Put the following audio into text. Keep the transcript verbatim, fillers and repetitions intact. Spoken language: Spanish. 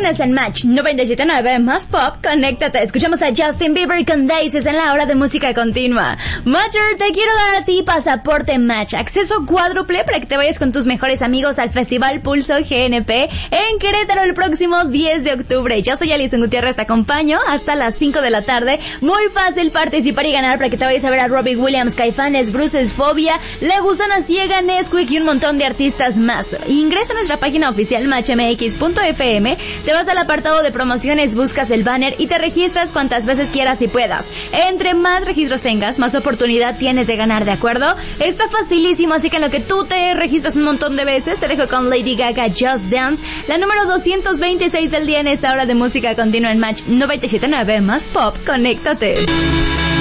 Tienes en Match noventa y siete punto nueve más Pop, conéctate. Escuchamos a Justin Bieber con Daisies en la hora de música continua. Matcher, te quiero dar a ti pasaporte Match, acceso cuádruple para que te vayas con tus mejores amigos al Festival Pulso G N P en Querétaro el próximo diez de octubre. Yo soy Alison Gutiérrez, te acompaño hasta las cinco de la tarde. Muy fácil participar y ganar para que te vayas a ver a Robbie Williams, Caifanes, Bruces, Fobia, La Gusana Ciega, Nesquik y un montón de artistas más. Ingresa a nuestra página oficial match m x punto f m, te vas al apartado de promociones, buscas el banner y te registras cuantas veces quieras y puedas. Entre más registros tengas, más oportunidad tienes de ganar, ¿de acuerdo? Está facilísimo, así que en lo que tú te registras un montón de veces, te dejo con Lady Gaga, Just Dance, la número doscientos veintiséis del día en esta hora de música continua en Match noventa y siete punto nueve más Pop, conéctate.